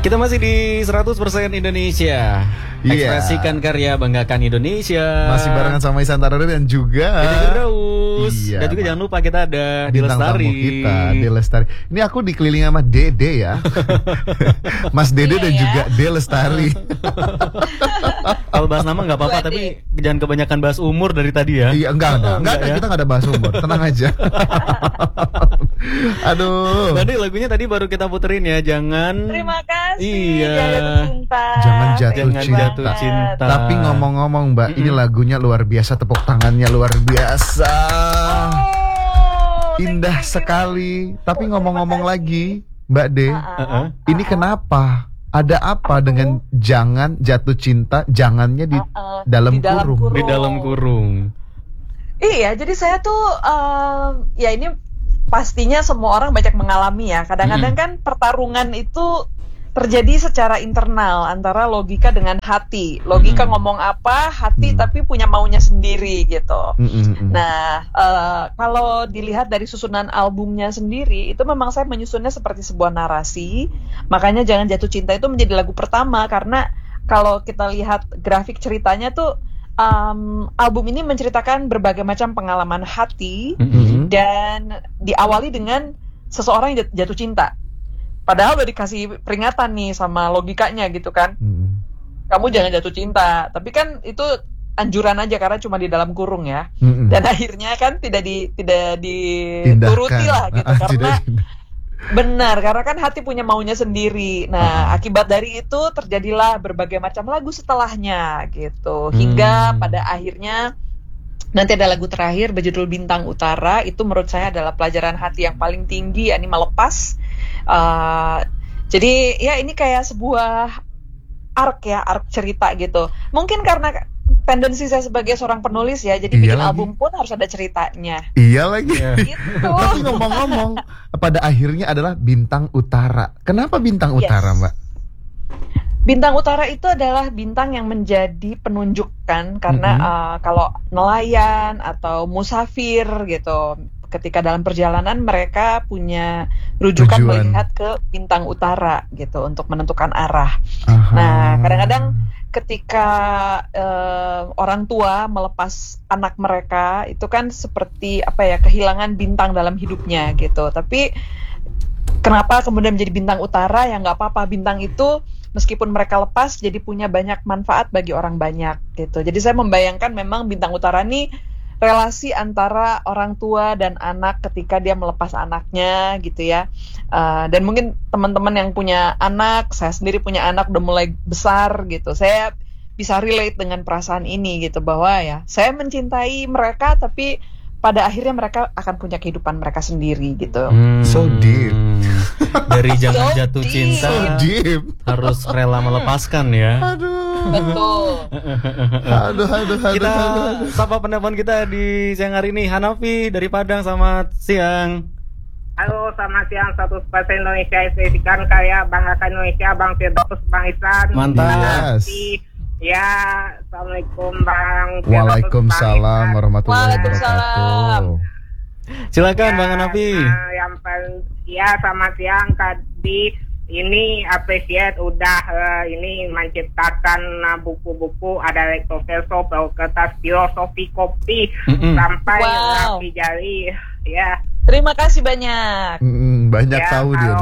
Kita masih di 100% Indonesia. Ekspresikan karya, banggakan Indonesia. Masih barengan sama Isan Tarari dan juga Dede Firdaus. Iya, dan juga jangan lupa kita ada di bintang Lestari. tamu kita, di Lestari. Ini aku dikelilingi sama Dede ya. Mas Dede dan juga De Lestari. Kalau bahas nama nggak apa-apa, tapi jangan kebanyakan bahas umur dari tadi ya. Iya, enggak ya? Kita nggak ada bahas umur, tenang aja. Aduh. Tadi lagunya tadi baru kita puterin ya, jangan. Terima kasih. Iya. Jangan jatuh cinta. Tapi ngomong-ngomong Mbak, ini lagunya luar biasa, tepuk tangannya luar biasa. Indah sekali. Tapi ngomong-ngomong lagi, Mbak De, ini kenapa? Ada apa dengan jangan jatuh cinta? Jangannya di dalam kurung. Di dalam kurung. Iya, jadi saya tuh ya ini pastinya semua orang banyak mengalami ya. Kadang-kadang kan pertarungan itu terjadi secara internal antara logika dengan hati. Logika ngomong apa, hati tapi punya maunya sendiri gitu. Nah, kalau dilihat dari susunan albumnya sendiri, itu memang saya menyusunnya seperti sebuah narasi. Makanya Jangan Jatuh Cinta itu menjadi lagu pertama, karena kalau kita lihat grafik ceritanya tuh, album ini menceritakan berbagai macam pengalaman hati dan diawali dengan seseorang yang jatuh cinta. Padahal udah dikasih peringatan nih sama logikanya gitu kan. Kamu jangan jatuh cinta. Tapi kan itu anjuran aja karena cuma di dalam kurung ya. Dan akhirnya kan tidak dituruti lah gitu. Karena benar, karena kan hati punya maunya sendiri. Nah, akibat dari itu terjadilah berbagai macam lagu setelahnya gitu. Hingga pada akhirnya nanti ada lagu terakhir berjudul Bintang Utara. Itu menurut saya adalah pelajaran hati yang paling tinggi, yakni melepas. Jadi ya ini kayak sebuah arc cerita gitu. Mungkin karena tendensi saya sebagai seorang penulis ya, jadi bikin album pun harus ada ceritanya. Iya lagi. Gitu. Tapi ngomong-ngomong, pada akhirnya adalah Bintang Utara. Kenapa Bintang Utara, Mbak? Bintang Utara itu adalah bintang yang menjadi penunjukkan karena kalau nelayan atau musafir gitu, ketika dalam perjalanan mereka punya rujukan melihat ke bintang utara gitu untuk menentukan arah. Nah, kadang-kadang ketika orang tua melepas anak mereka itu kan seperti kehilangan bintang dalam hidupnya gitu. Tapi kenapa kemudian menjadi bintang utara? Ya nggak apa-apa, bintang itu meskipun mereka lepas jadi punya banyak manfaat bagi orang banyak gitu. Jadi saya membayangkan memang bintang utara ini relasi antara orang tua dan anak ketika dia melepas anaknya gitu ya. Dan mungkin teman-teman yang punya anak, saya sendiri punya anak udah mulai besar gitu, saya bisa relate dengan perasaan ini gitu, bahwa ya saya mencintai mereka tapi pada akhirnya mereka akan punya kehidupan mereka sendiri gitu. So deep. Dari jangan jatuh cinta harus rela melepaskan ya. Betul. Aduh. Kita sapa penelpon kita di siang hari ini, Hanafi dari Padang. Selamat siang. Halo, selamat siang. 100% Indonesia, ekspresikan karya, banggakan Indonesia, Bang Firdaus, Bang Isan. Mantap. Ya, assalamualaikum Bang. Waalaikumsalam warahmatullahi wabarakatuh. Silakan Bang Hanafi. Selamat siang. Tadi ini appreciate udah ini menciptakan buku-buku, ada rektoverso, kertas, filosofi kopi, sampai Rapi Jali ya. Terima kasih banyak. Banyak ya, tahu dia.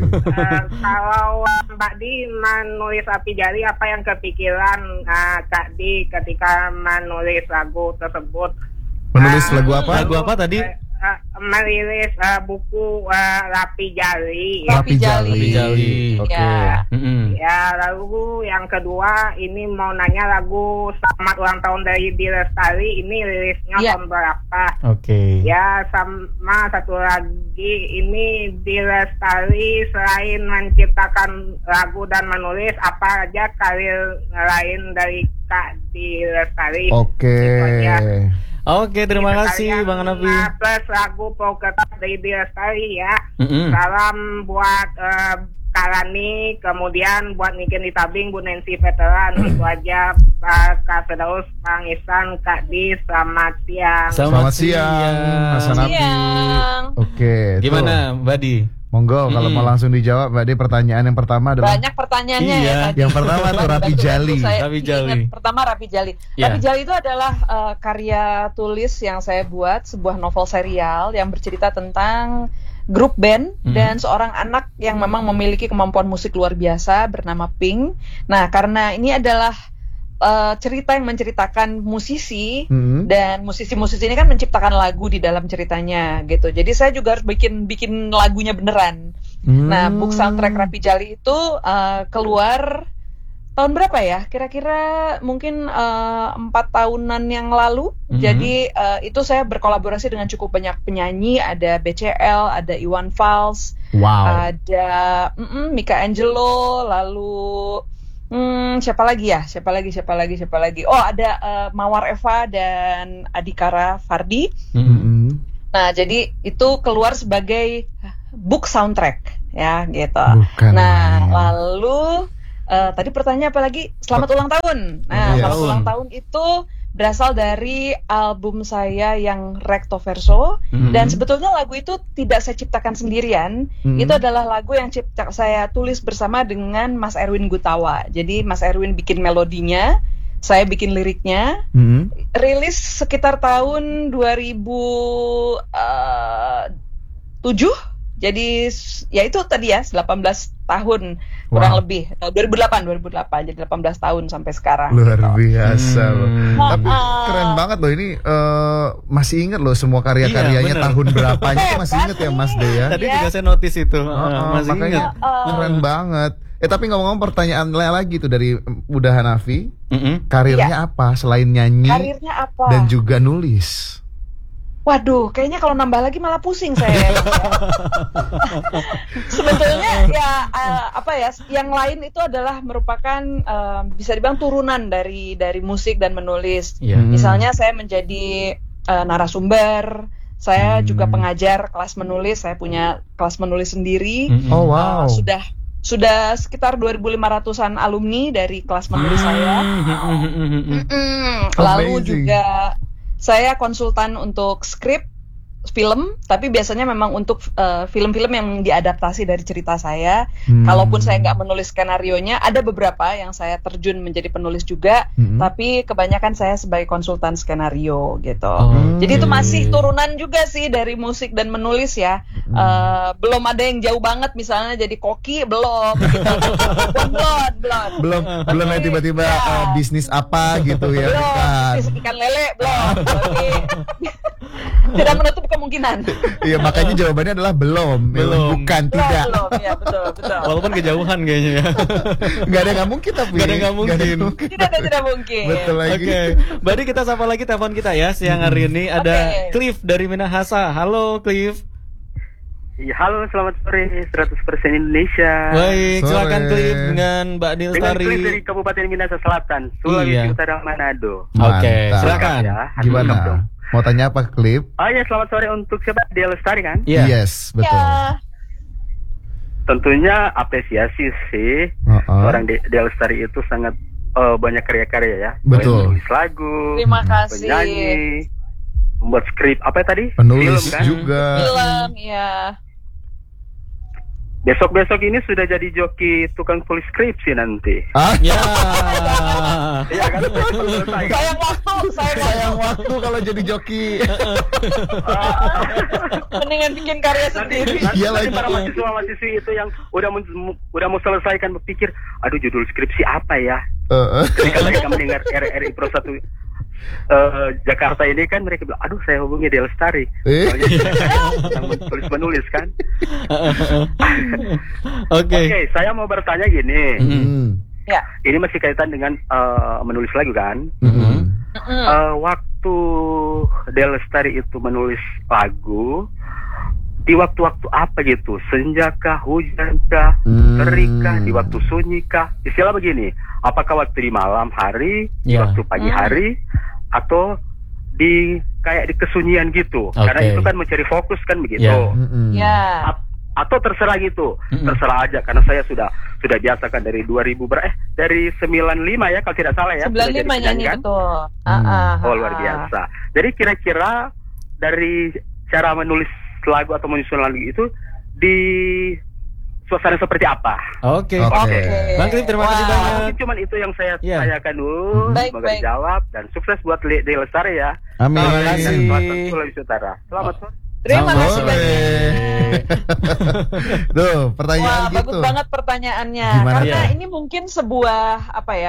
Kalau Mbak Di menulis Rapi Jali, apa yang kepikiran Kak Di ketika menulis lagu tersebut? Menulis lagu apa? Lagu apa tadi? Merilis buku Rapi Jali. Rapi Jali. Oke. Ya, lalu yang kedua ini mau nanya lagu Selamat Ulang Tahun dari Di Lestari ini rilisnya tahun berapa? Oke. Ya, sama satu lagi ini Di Lestari selain menciptakan lagu dan menulis, apa aja karir lain dari Kak Di Lestari? Oke. Oke, terima kasih Bang Hanafi. Plus lagu Poketas dari Di Lestari ya. Salam buat Kalani, kemudian buat Niken di Tabing, Bu Nancy Veteran. Itu aja Kak Firdaus, Bang Isan, Kak Di, selamat siang. Selamat siang, Mas Hanafi. Oke. Gimana Mbak Di? Monggo kalau mau langsung dijawab Mbak De, pertanyaan yang pertama adalah Banyak pertanyaannya Iya. ya tadi. Yang pertama tuh Rapi Jali. Rapi Jali. Pertama Rapi Jali. Iya. Rapi Jali itu adalah karya tulis yang saya buat, sebuah novel serial yang bercerita tentang grup band dan seorang anak yang memang memiliki kemampuan musik luar biasa bernama Pink. Nah, karena ini adalah cerita yang menceritakan musisi dan musisi-musisi ini kan menciptakan lagu di dalam ceritanya gitu. Jadi saya juga harus bikin lagunya beneran. Nah, book soundtrack Rapi Jali itu keluar tahun berapa ya? Kira-kira mungkin 4 tahunan yang lalu. Jadi itu saya berkolaborasi dengan cukup banyak penyanyi. Ada BCL, ada Iwan Fals, ada Mika Angelo, lalu siapa lagi? Oh, ada Mawar Eva dan Adhikara Fardi. Nah, jadi itu keluar sebagai book soundtrack ya gitu. Lalu tadi pertanyaan apa lagi? Selamat ulang tahun. Nah, selamat ulang tahun itu berasal dari album saya yang Recto Verso, dan sebetulnya lagu itu tidak saya ciptakan sendirian. Itu adalah lagu yang saya tulis bersama dengan Mas Erwin Gutawa. Jadi Mas Erwin bikin melodinya, saya bikin liriknya. Rilis sekitar tahun 2007. Jadi ya itu tadi ya 18 tahun kurang lebih. 2008 jadi 18 tahun sampai sekarang. Luar gitu. biasa loh. Tapi keren banget loh ini, masih inget loh semua karya-karyanya tahun berapanya itu masih inget ya Mas De ya. Tadi juga saya notice itu. Masih Makanya ingat. keren banget. Tapi ngomong-ngomong pertanyaan lagi tuh dari Bunda Hanafi, karirnya apa selain nyanyi Karirnya apa? dan juga nulis? Waduh, kayaknya kalau nambah lagi malah pusing saya. Sebetulnya ya yang lain itu adalah merupakan bisa dibilang turunan dari musik dan menulis. Misalnya saya menjadi narasumber, saya juga pengajar kelas menulis, saya punya kelas menulis sendiri. Oh wow. Sudah sekitar 2.500-an alumni dari kelas menulis saya. Lalu juga saya konsultan untuk skrip film, tapi biasanya memang untuk film-film yang diadaptasi dari cerita saya. Kalaupun saya nggak menulis skenarionya, ada beberapa yang saya terjun menjadi penulis juga, tapi kebanyakan saya sebagai konsultan skenario gitu. Jadi itu masih turunan juga sih dari musik dan menulis ya. Belum ada yang jauh banget, misalnya jadi koki belum. Gitu. belum yang tiba-tiba bisnis apa gitu ya. Belum, bisnis ikan lele belum. Tidak menutup kemungkinan. Iya, makanya jawabannya adalah belum. Bukan, tidak. Belum, ya betul. Walaupun kejauhan kayaknya ya. Gak ada nggak mungkin tapi. Gak ada nggak mungkin. Tidak mungkin. Betul lagi. Oke. Berarti kita sapa lagi telepon kita ya siang hari ini. Ada Cliff dari Minahasa. Halo Cliff. Ya, halo, selamat sore 100% Indonesia. Baik, silakan Cliff dengan Mbak Dengan Nilstari. Cliff dari Kabupaten Minahasa Selatan, Sulawesi Utara, Manado. Oke, silakan. Ya, Gimana? Mau tanya apa, Cliff? Oh ya, selamat sore untuk siapa? Dia Lestari kan? Iya. Yes, betul. Ya. Tentunya apresiasi sih. Seorang Dia Lestari itu sangat banyak karya-karya ya. Betul. Menulis lagu, Terima kasih. penyanyi, membuat skrip apa tadi? Penulis Film kan? juga. Film ya. Besok-besok ini sudah jadi joki tukang tulis skripsi nanti. Ya. Iya kan? Sayang waktu. Kalau jadi joki. Mendingan bikin karya sendiri. Iya lagi. Para mahasiswa-mahasiswi itu yang udah mau selesaikan berpikir, aduh judul skripsi apa ya? Ketika mereka mendengar RRI Pro 1 Jakarta ini kan mereka bilang, aduh saya hubungi Dia Lestari. Yang tulis-menulis kan. Oke, saya mau bertanya gini. Ya. Ini masih kaitan dengan menulis lagu kan. Waktu Dia Lestari itu menulis lagu, di waktu-waktu apa gitu? Senjakah, hujankah, terikkah, di waktu sunyikah? Istilah begini, apakah waktu di malam hari, di waktu pagi hari, atau di kayak di kesunyian gitu? Karena itu kan mencari fokus kan begitu. Ya. Atau terserah gitu, terserah aja. Karena saya sudah biasa kan dari 95 ya kalau tidak salah ya. 95 nyanyi kan? betul. Oh luar biasa. Jadi kira-kira dari cara menulis lagu atau menyusun lagu itu di suasana seperti apa. Oke. Bang Cliff, terima kasih banyak. Mungkin cuman itu yang saya tanyakan dulu. Semoga dijawab dan sukses buat D Lestari ya. Amin. Terima kasih. Sulawesi Utara. Selamat sore. Terima kasih banyak. Tuh, pertanyaan Wah, gitu. bagus banget pertanyaannya. Gimana? Karena ini mungkin sebuah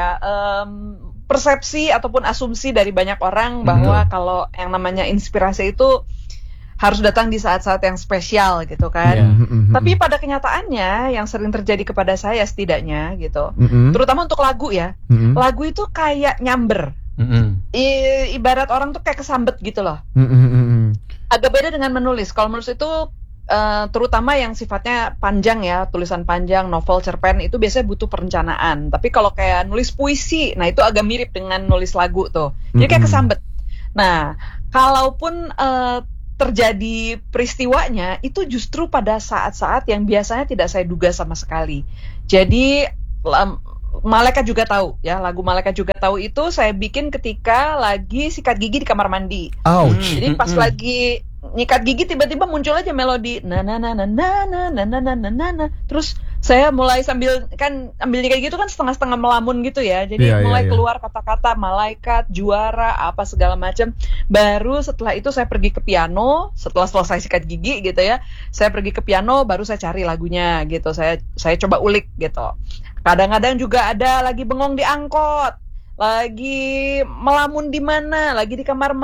persepsi ataupun asumsi dari banyak orang bahwa kalau yang namanya inspirasi itu harus datang di saat-saat yang spesial gitu kan. Tapi pada kenyataannya yang sering terjadi kepada saya setidaknya gitu, terutama untuk lagu ya, lagu itu kayak nyamber. Ibarat orang tuh kayak kesambet gitu loh. Agak beda dengan menulis. Kalau menulis itu terutama yang sifatnya panjang ya, tulisan panjang, novel, cerpen itu biasanya butuh perencanaan. Tapi kalau kayak nulis puisi, nah itu agak mirip dengan nulis lagu tuh. Jadi kayak kesambet. Nah, kalaupun terjadi peristiwanya itu justru pada saat-saat yang biasanya tidak saya duga sama sekali. Jadi Malaikat Juga Tahu ya, lagu Malaikat Juga Tahu itu saya bikin ketika lagi sikat gigi di kamar mandi. Ouch. Jadi pas lagi nyikat gigi tiba-tiba muncul aja melodi na na na na na na na na na na na. Terus saya mulai sambil nyikat gitu kan setengah-setengah melamun gitu ya. Jadi mulai keluar kata-kata malaikat, juara, apa segala macam. Baru setelah itu saya pergi ke piano, setelah selesai sikat gigi gitu ya. Saya pergi ke piano baru saya cari lagunya gitu. Saya coba ulik gitu. Kadang-kadang juga ada lagi bengong di angkot, lagi melamun di mana, lagi di kamar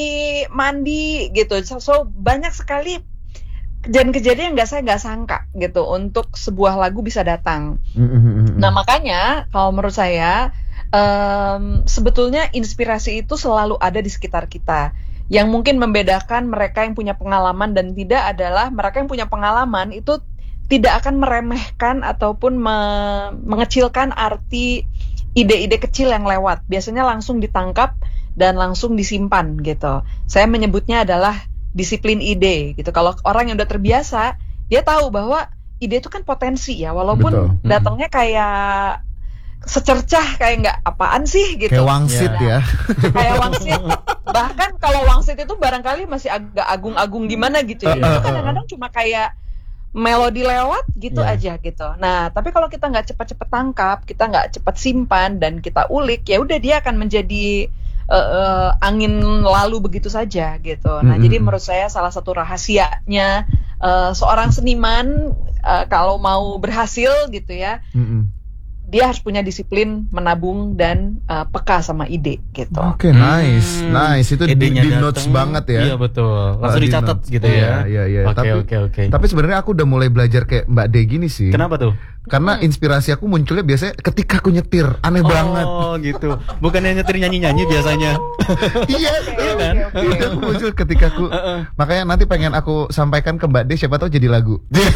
mandi gitu. So banyak sekali kejadian-kejadian yang saya nggak sangka gitu untuk sebuah lagu bisa datang. Nah makanya kalau menurut saya sebetulnya inspirasi itu selalu ada di sekitar kita. Yang mungkin membedakan mereka yang punya pengalaman dan tidak adalah mereka yang punya pengalaman itu tidak akan meremehkan ataupun mengecilkan arti ide-ide kecil yang lewat. Biasanya langsung ditangkap dan langsung disimpan gitu. Saya menyebutnya adalah disiplin ide gitu. Kalau orang yang udah terbiasa, dia tahu bahwa ide itu kan potensi ya, walaupun datangnya kayak secercah kayak nggak apaan sih gitu. Kayak wangsit ya. Kayak wangsit. Bahkan kalau wangsit itu barangkali masih agak agung-agung gimana gitu ya. Itu kadang-kadang cuma kayak melodi lewat gitu aja gitu. Nah, tapi kalau kita nggak cepat-cepat tangkap, kita nggak cepat simpan dan kita ulik, ya udah dia akan menjadi angin lalu begitu saja gitu. Nah, jadi menurut saya salah satu rahasianya seorang seniman kalau mau berhasil gitu ya, dia harus punya disiplin menabung dan peka sama ide gitu. Oke, nice. Itu di notes banget ya. Iya betul. Langsung dicatat gitu ya. Iya. Oke. Tapi sebenarnya aku udah mulai belajar kayak Mbak De gini sih. Kenapa tuh? Karena inspirasi aku munculnya biasanya ketika aku nyetir. Aneh banget. Oh gitu. Bukannya nyetir nyanyi-nyanyi biasanya. Iya kan? Aku muncul ketika aku. Makanya nanti pengen aku sampaikan ke Mbak De, siapa tahu jadi lagu.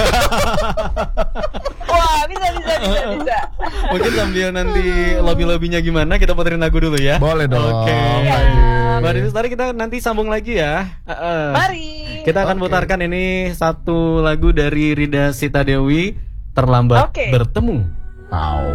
Wah, bisa. Mungkin sambil nanti lobby-lobbynya gimana, kita puterin lagu dulu ya. Boleh dong. Oke. Mbak Dewi Lestari, kita nanti sambung lagi ya. Mari. Kita akan putarkan ini satu lagu dari Rida Sita Dewi, Terlambat Bertemu. Wow.